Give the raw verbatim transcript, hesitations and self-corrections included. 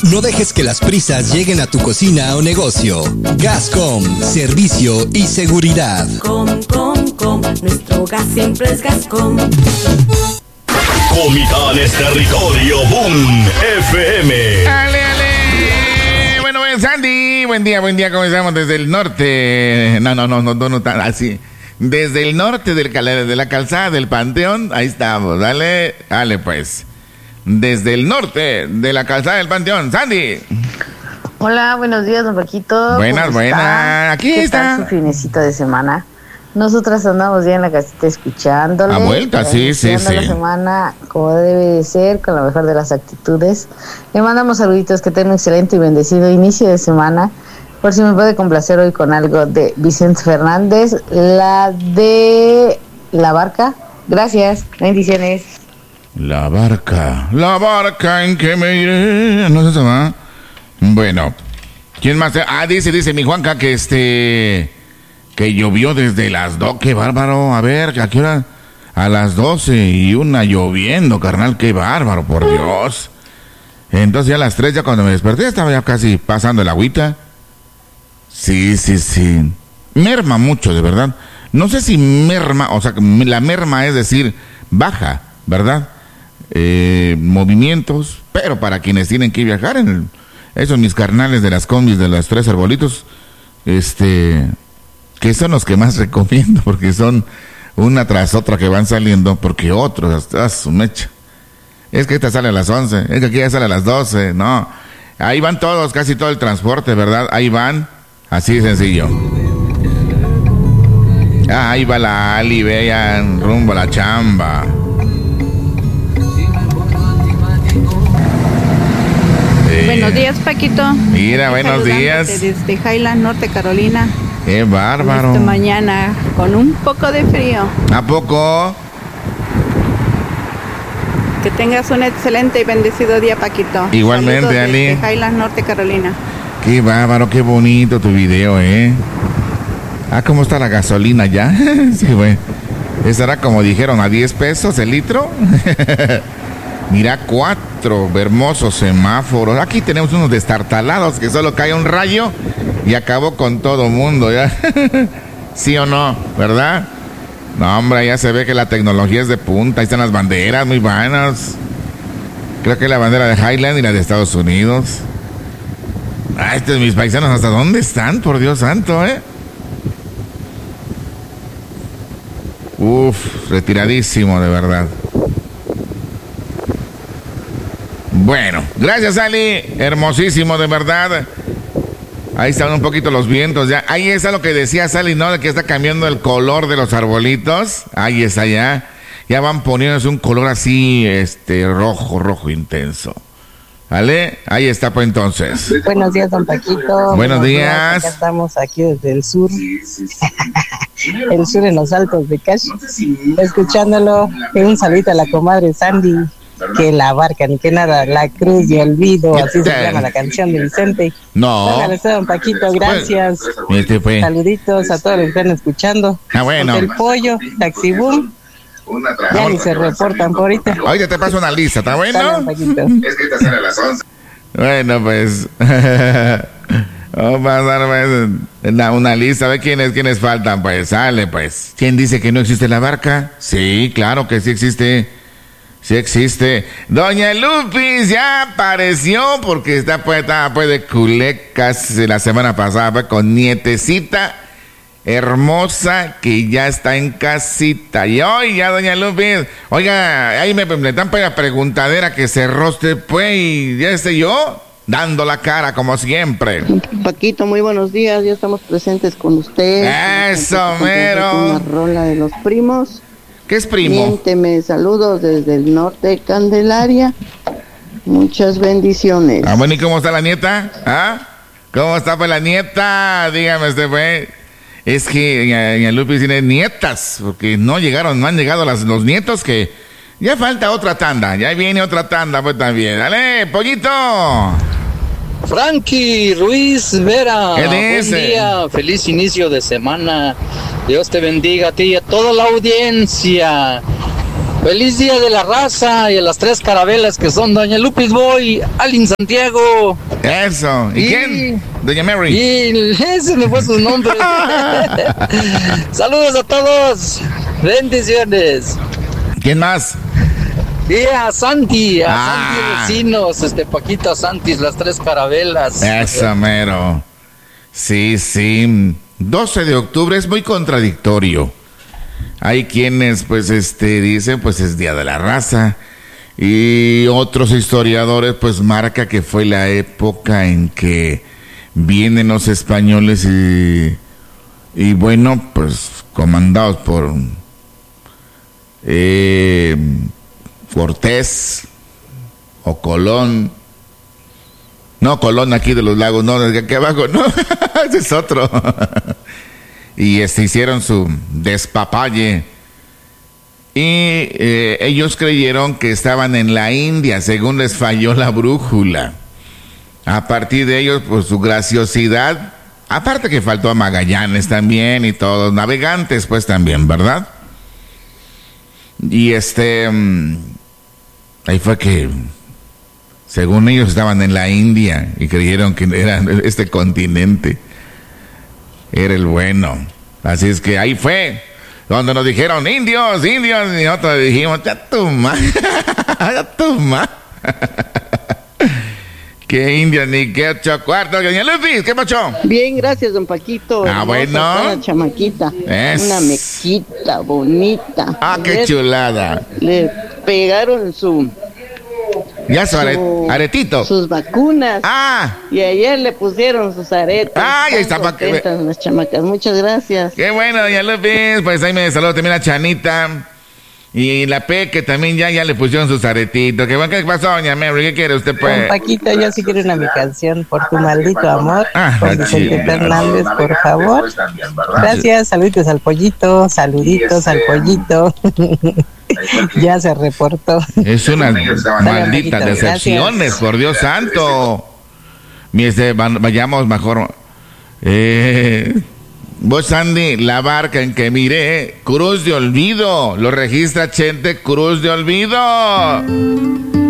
No dejes que las prisas lleguen a tu cocina o negocio. Gascom, servicio y seguridad. Com, com, com, nuestro gas siempre es Gascom. Comitán es territorio, boom, F M. Ale, ale. Bueno, bueno, Sandy, buen día, buen día, comenzamos desde el norte. No, no, no, no, no, no, así. Desde el norte del, de la calzada del Panteón, ahí estamos, dale, dale pues. Desde el norte de la calzada del Panteón, Sandy. Hola, buenos días, don Paquito. Buenas, buenas, aquí ¿Qué está. tal su finecito de semana? Nosotras andamos ya en la casita escuchándole. A vuelta, sí, sí, sí. la semana como debe de ser, con la mejor de las actitudes. Le mandamos saluditos, que tenga un excelente y bendecido inicio de semana. Por si me puede complacer hoy con algo de Vicente Fernández, la de La Barca. Gracias, bendiciones. La barca, la barca en que me iré. No sé si va. Bueno, ¿quién más? Ah, dice, dice mi Juanca que este... que llovió desde las dos. Qué bárbaro. A ver, ¿a qué hora? A las doce y una lloviendo, carnal. Qué bárbaro, por Dios. Entonces ya a las tres, ya cuando me desperté, estaba ya casi pasando el agüita. Sí, sí, sí. Merma mucho, de verdad. No sé si merma, o sea, la merma es decir, baja, ¿verdad? Eh, movimientos, pero para quienes tienen que viajar, en el, esos mis carnales de las combis de los tres arbolitos, este, que son los que más recomiendo, porque son una tras otra que van saliendo, porque otros, hasta su mecha. Es que esta sale a las once, es que aquí ya sale a las doce, no. Ahí van todos, casi todo el transporte, ¿verdad? Ahí van. Así de sencillo. Ah, ahí va la Ali, vean, rumbo a la chamba. Sí. Buenos días, Paquito. Mira, buenos días. Desde Highland, Norte Carolina. Qué bárbaro. Esta mañana con un poco de frío. ¿A poco? Que tengas un excelente y bendecido día, Paquito. Igualmente, Saludos Ali. Desde Highland, Norte Carolina. Qué bárbaro, qué bonito tu video, ¿eh? Ah, ¿cómo está la gasolina ya? Sí, güey. ¿Estará como dijeron a diez pesos el litro? Mira, cuatro hermosos semáforos. Aquí tenemos unos destartalados que solo cae un rayo y acabó con todo mundo, ¿ya? ¿Sí o no? ¿Verdad? No, hombre, ya se ve que la tecnología es de punta. Ahí están las banderas muy buenas. Creo que la bandera de Highland y la de Estados Unidos. Ah, estos mis paisanos, ¿hasta dónde están? Por Dios santo, ¿eh? Uf, retiradísimo, de verdad. Bueno, gracias, Ali. Hermosísimo, de verdad. Ahí están un poquito los vientos ya. Ahí está lo que decía Sally, ¿no? De que está cambiando el color de los arbolitos. Ahí está ya. Ya van poniéndose un color así, este, rojo, rojo intenso. ¿Vale? Ahí está, pues, entonces. Buenos días, don Paquito. Buenos, Buenos días. días. Acá estamos aquí desde el sur. El sur en los altos de Cash. Escuchándolo. Un saludo a la comadre Sandy. Que la barca, ni que nada, la cruz de olvido, así se llama la canción de Vicente. No. Póngale usted, don Paquito, gracias. Este fue. Saluditos a todos los que están escuchando. Ah, bueno. El pollo, Taxi Boom. Ya ni se reportan por ahorita. Oye, te paso una lista, ¿está bueno? Dale, es que esta sale a las once. Bueno, pues. Vamos a pasar pues, una, una lista, a ver quiénes, quiénes faltan, pues, sale, pues. ¿Quién dice que no existe la barca? Sí, claro que sí existe. Sí existe. Doña Lupis ya apareció porque está pues, estaba pues de culecas la semana pasada pues, con nietecita hermosa que ya está en casita. Y hoy ya, doña Lupis, oiga, ahí me, me están pues la preguntadera que se roste pues y ya esté yo dando la cara como siempre. Paquito, muy buenos días, ya estamos presentes con usted. Eso, mero. Una rola de los primos. ¿Qué es primo? Miénteme, saludos desde el norte de Candelaria. Muchas bendiciones. Ah, bueno, ¿y cómo está la nieta? ¿Ah? ¿Cómo está pues la nieta? Dígame este pues. Es que doña Lupis tiene nietas, porque no llegaron, no han llegado las, los nietos que... Ya falta otra tanda, ya viene otra tanda pues también. ¡Dale, pollito! Frankie Ruiz Vera, ¿Qué buen dice? día, feliz inicio de semana. Dios te bendiga a ti y a toda la audiencia. Feliz día de la raza y a las tres carabelas que son Doña Lupis Boy, Alin Santiago. Eso. ¿Y, ¿Y quién? Doña Mary. Y ese me fue su nombre. Saludos a todos. Bendiciones. ¿Quién más? Y a Santi, a Ah. Santi vecinos, este Paquito Santis, las tres carabelas. Eso, mero. Sí, sí. doce de octubre es muy contradictorio. Hay quienes, pues, este, dicen, pues, es Día de la Raza. Y otros historiadores, pues, marca que fue la época en que vienen los españoles y, y bueno, pues, comandados por eh, Cortés o Colón. No, Colón aquí de los Lagos, no, desde aquí abajo, no, ese es otro. Y este, hicieron su despapalle. Y eh, ellos creyeron que estaban en la India, según les falló la brújula. A partir de ellos, pues su graciosidad, aparte que faltó a Magallanes también y todos, navegantes pues también, ¿verdad? Y este, um, ahí fue que, según ellos estaban en la India y creyeron que era este continente, era el bueno. Así es que ahí fue cuando nos dijeron indios, indios, y nosotros dijimos, ya tu ma, ya tu ma. Qué indios ni qué ocho cuartos. Doña Lupis, ¿qué pasó? Bien, gracias, don Paquito. Ah, bueno. Una chamaquita. Es- Una mequita bonita. Ah, qué Le- chulada. Le pegaron su, Ya su are- su- aretito. sus vacunas. Ah, Y ayer le pusieron sus aretes. Ay, ahí está, Están pa' que contentas las chamacas. Muchas gracias. qué bueno, doña Lupis. Pues ahí me saludó también la Chanita. Y la P, que también ya, ya le pusieron sus aretitos. ¿Qué, ¿Qué pasó, doña Mary? ¿Qué quiere usted, pues? Don Paquito, yo sí quiero una mi canción, Por tu maldito amor, Ah, con Vicente chido. Fernández, por favor. Gracias, saluditos al pollito, saluditos al pollito. Ya se reportó. Es unas malditas Paquito, decepciones, gracias. por Dios santo. Mi, este, va- vayamos mejor. Eh, vos, Sandy, la barca en que miré, Cruz de Olvido. Lo registra Chente, Cruz de Olvido.